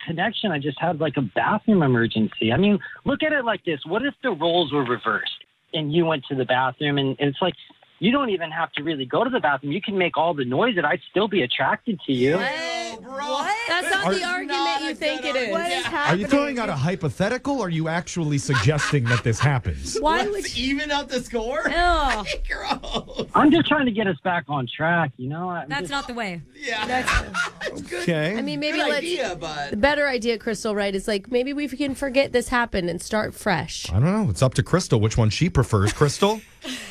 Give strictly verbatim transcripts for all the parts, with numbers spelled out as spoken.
connection. I just had like a bathroom emergency. I mean, look at it like this. What if the roles were reversed and you went to the bathroom and it's like, you don't even have to really go to the bathroom. You can make all the noise and I'd still be attracted to you. What? Bro. What? That's not Are, the argument you think it is. What is Are happening? you throwing out a hypothetical, or are you actually suggesting that this happens? Why Let's would you? even out the score? Ugh. Gross. I'm just trying to get us back on track, you know? I'm That's just, not the way. Yeah. That's, good. Okay. I mean, maybe Good let's. idea, but The better idea, Crystal, right, is like maybe we can forget this happened and start fresh. I don't know. It's up to Crystal which one she prefers. Crystal?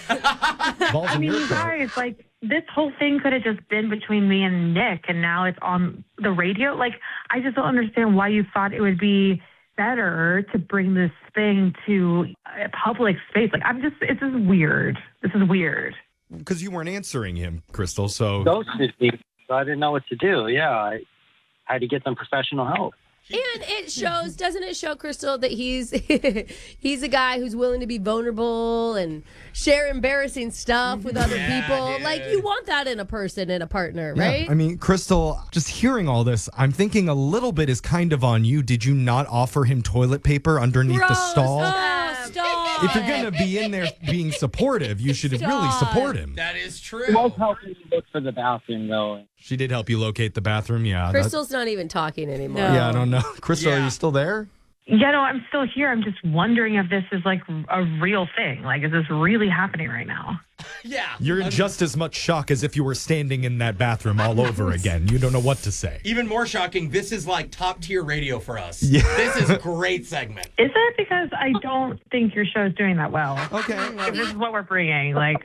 Balls I in mean, your you court. guys, like, this whole thing could have just been between me and Nick, and now it's on the radio. Like, I just don't understand why you thought it would be better to bring this thing to a public space. Like, I'm just, it's just weird. This is weird. Because you weren't answering him, Crystal, so... ghosted me, so I didn't know what to do. Yeah, I had to get some professional help. And it shows, doesn't it show, Crystal, that he's he's a guy who's willing to be vulnerable and share embarrassing stuff with other Yeah, people. dude. Like, you want that in a person, in a partner, Yeah, right? I mean, Crystal, just hearing all this, I'm thinking a little bit is kind of on you. Did you not offer him toilet paper underneath the Gross. stall? Oh, stop. If you're going to be in there being supportive, you should really Stop. support him. that is It true. was helping me look for the bathroom, though. She did help you locate the bathroom, yeah. that- Crystal's not even talking anymore. No. yeah, I don't know. Crystal, are Yeah. you still there? Yeah, no, I'm still here. I'm just wondering if this is, like, a real thing. Like, is this really happening right now? Yeah. You're in I'm- just as much shock as if you were standing in that bathroom all over again. You don't know what to say. Even more shocking, this is like top tier radio for us. Yeah. This is a great segment. Is it? Because I don't think your show's doing that well. Okay. If this is what we're bringing, like,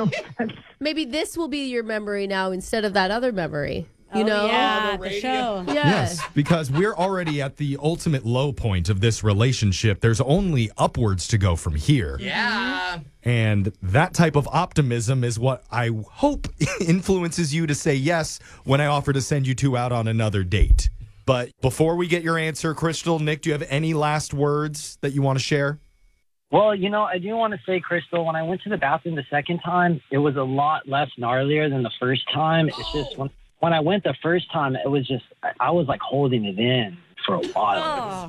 Maybe this will be your memory now instead of that other memory. You Oh, know? yeah, the the, radio. show. Yeah. Yes, because we're already at the ultimate low point of this relationship. There's only upwards to go from here. Yeah. And that type of optimism is what I hope influences you to say yes when I offer to send you two out on another date. But before we get your answer, Crystal, Nick, do you have any last words that you want to share? Well, you know, I do want to say, Crystal, when I went to the bathroom the second time, it was a lot less gnarlier than the first time. It's just when, when I went the first time, it was just, I, I was like holding it in for a while.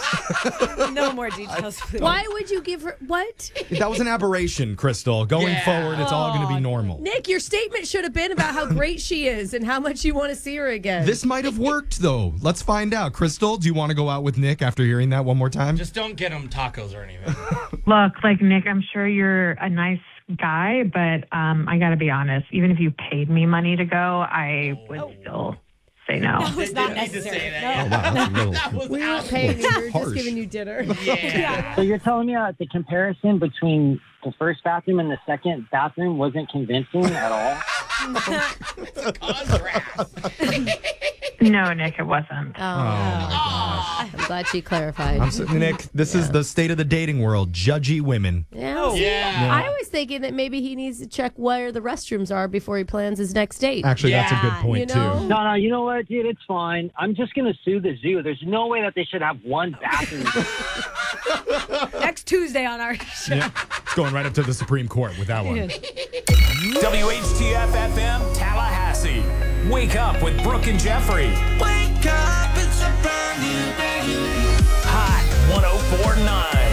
Oh. No more details, please. Why would you give her what? That was an aberration, Crystal. Going Yeah. forward, it's all going to be normal. Nick, your statement should have been about how great she is and how much you want to see her again. This might have worked, though. Let's find out. Crystal, do you want to go out with Nick after hearing that one more time? Just don't get him tacos or anything. look, like, Nick, I'm sure you're a nice guy, but um, I got to be honest. Even if you paid me money to go, I would still say no. That was They not didn't need to necessary. say No. that. Oh, wow, that's a little... That was we out. weren't paying you, we were Harsh. just giving you dinner. Yeah. So you're telling me that the comparison between the first bathroom and the second bathroom wasn't convincing at all? Contrast. No, Nick, it wasn't. Oh, Oh. I'm glad she clarified. I'm so, Nick, this is the state of the dating world. Judgy women. yeah. Yeah. I was thinking that maybe he needs to check where the restrooms are before he plans his next date. Actually, that's a good Yeah, point, you know? too. No, no, you know what, dude? It's fine. I'm just going to sue the zoo. There's no way that they should have one bathroom. Next Tuesday on our show. Yeah, it's going right up to the Supreme Court with that one. W H T F F M Tallahassee. Wake up with Brooke and Jeffrey. Wake up, it's a brand new day. Hot one oh four point nine.